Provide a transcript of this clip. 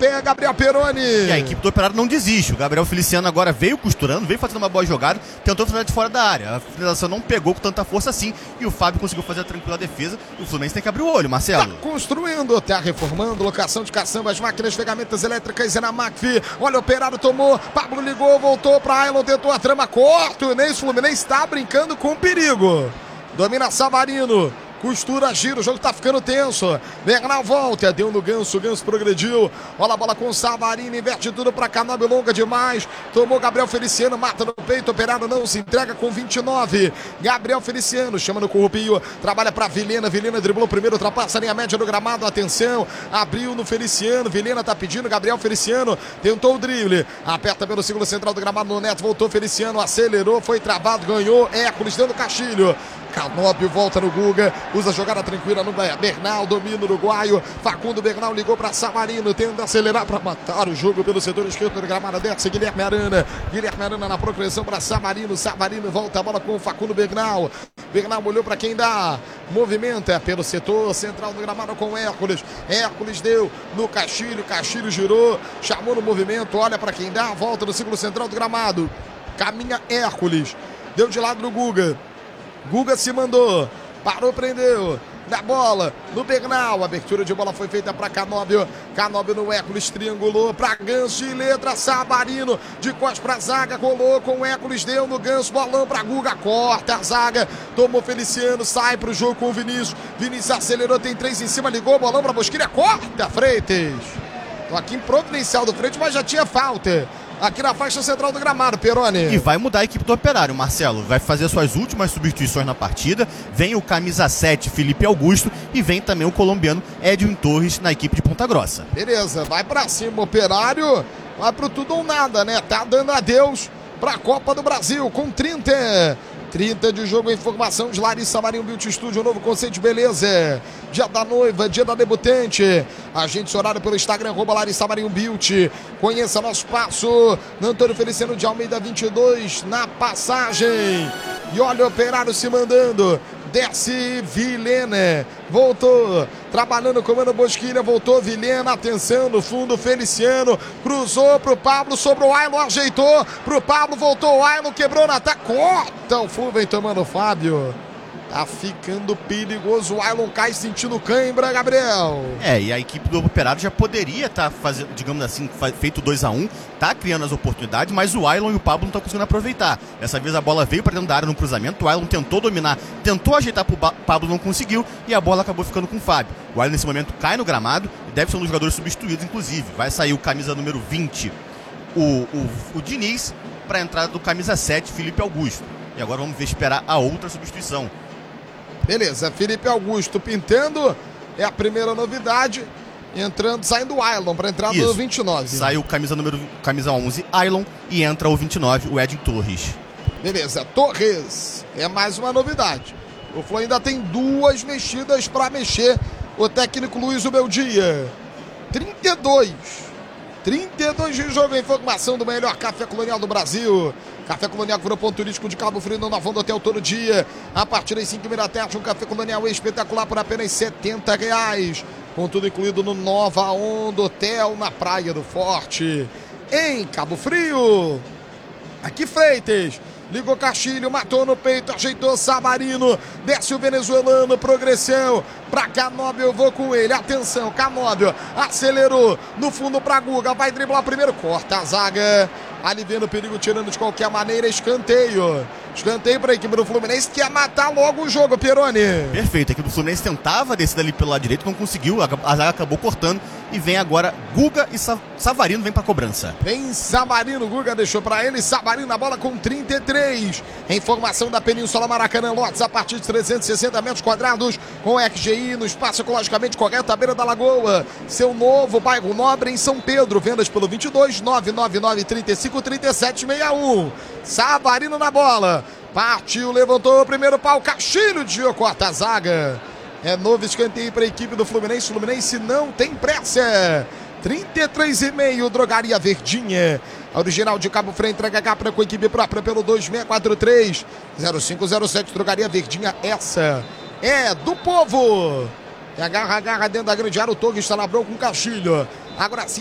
pé, Gabriel Peroni. E a equipe do Operário não desiste. O Gabriel Feliciano agora veio costurando, veio fazendo uma boa jogada, tentou fazer de fora da área. A finalização não pegou com tanta força assim e o Fábio conseguiu fazer a tranquila defesa. E o Fluminense tem que abrir o olho, Marcelo. Tá construindo, tá reformando, locação de caçambas, máquinas, ferramentas elétricas, é na McPhee. Olha, o Operário tomou, Pablo ligou, voltou pra Ailon, tentou a trama, corta. O Inês Fluminense tá brincando com perigo. Domina Savarino. Costura, gira, o jogo tá ficando tenso. Bernal volta, deu no Ganso, o Ganso progrediu. Olha a bola com o Savarino, inverte tudo pra Canóbio, longa demais. Tomou Gabriel Feliciano, mata no peito, Operário não se entrega com 29. Gabriel Feliciano chama no Corrupio, trabalha pra Vilhena, Vilhena driblou primeiro, ultrapassa a linha média do gramado, atenção, abriu no Feliciano, Vilhena tá pedindo, Gabriel Feliciano tentou o drible, aperta pelo segundo central do gramado no Neto, voltou Feliciano, acelerou, foi travado, ganhou, Hércules dando Castilho. Canóbio volta no Guga, usa a jogada tranquila no Bernal, domina o uruguaio, Facundo Bernal ligou para Savarino, tenta acelerar para matar o jogo pelo setor esquerdo do gramado, desce Guilherme Arana na progressão para Savarino, Savarino volta a bola com o Facundo Bernal, Bernal olhou para quem dá, movimenta pelo setor central do gramado com o Hércules, Hércules deu no Castilho, Castilho girou, chamou no movimento, olha para quem dá, volta no círculo central do gramado, caminha Hércules, deu de lado no Guga, Guga se mandou, parou, prendeu, na bola, no Bernal, abertura de bola foi feita para Canóbio, Canóbio no Hércules, triangulou para Ganso de letra, Savarino, de costas para a zaga, colou com o Hércules, deu no Ganso, bolão para Guga, corta a zaga, tomou Feliciano, sai para o jogo com o Vinícius, Vinícius acelerou, tem 3 em cima, ligou, bolão para Bosquilha, corta Freitas, tô aqui em Providencial do Freitas, mas já tinha falta. Aqui na faixa central do gramado, Peroni. E vai mudar a equipe do Operário, Marcelo. Vai fazer suas últimas substituições na partida. Vem o camisa 7, Felipe Augusto. E vem também o colombiano Edwin Torres na equipe de Ponta Grossa. Beleza, vai pra cima, Operário. Vai pro tudo ou nada, né? Tá dando adeus pra Copa do Brasil com 30 de jogo em formação de Larissa Marinho Beauty Studio, novo conceito de beleza. Dia da noiva, dia da debutante. Agende horário pelo Instagram, @Larissa Marinho Beauty. Conheça nosso passo. Antônio Feliciano de Almeida 22 na passagem. E olha o Operário se mandando. Desce Vilhena, voltou, trabalhando com o Mano Bosquilha, voltou Vilhena, atenção no fundo, Feliciano, cruzou pro Pablo, sobrou o Ailon, ajeitou pro Pablo, voltou o Ailon, quebrou na ataque, corta o Flu, vem tomando o Fábio. Tá ficando perigoso, o Ailon cai sentindo cãibra, Gabriel. E a equipe do Operário já poderia estar fazendo, digamos assim, feito 2-1, tá criando as oportunidades, mas o Ailon e o Pablo não estão conseguindo aproveitar. Dessa vez a bola veio para dentro da área no cruzamento, o Ailon tentou dominar, tentou ajeitar pro Pablo, não conseguiu, e a bola acabou ficando com o Fábio. O Ailon nesse momento cai no gramado, e deve ser um dos jogadores substituídos, inclusive. Vai sair o camisa número 20, o Diniz, para a entrada do camisa 7, Felipe Augusto. E agora vamos ver, esperar a outra substituição. Beleza, Felipe Augusto pintando, é a primeira novidade, entrando, saindo o Ailon para entrar no 29. Sai o camisa 11, Ailon, e entra o 29, o Edwin Torres. Beleza, Torres, é mais uma novidade. O Flu ainda tem 2 mexidas para mexer, o técnico Luiz Ubeldia. 32 de jogo em formação do melhor café colonial do Brasil. Café Colonial que virou ponto turístico de Cabo Frio, no Novão do Hotel todo dia. A partir das 5h da tarde, um Café Colonial espetacular por apenas R$70. Com tudo incluído no Nova Onda Hotel, na Praia do Forte, em Cabo Frio. Aqui Freitas, ligou Castilho, matou no peito, ajeitou Savarino, desce o venezuelano, progressão, pra Canóbio, eu vou com ele, atenção, Canóbio, acelerou, no fundo pra Guga, vai driblar primeiro, corta a zaga, aliviando o perigo, tirando de qualquer maneira, escanteio para a equipe do Fluminense, que ia matar logo o jogo, Peroni. Perfeito, a equipe do Fluminense tentava descer dali pelo lado direito, não conseguiu, a zaga acabou cortando, e vem agora Guga e Savarino, vem para cobrança. Vem Savarino, Guga deixou para ele, Savarino na bola com 33, em formação da Península Maracanã, lotes a partir de 360 metros quadrados, com RGI no espaço ecologicamente correto, à beira da Lagoa, seu novo bairro nobre em São Pedro, vendas pelo 22 999 35 37 61. Savarino na bola, partiu, levantou o primeiro pau, Castilho desviou, corta a zaga. É novo escanteio para a equipe do Fluminense. Fluminense não tem pressa. 33,5, Drogaria Verdinha. A original de Cabo Frio entrega a Capra com a equipe própria pelo 2643-0507. Drogaria Verdinha, essa é do povo. E agarra dentro da grande área. O Togo está na bronca com o Castilho. Agora sim.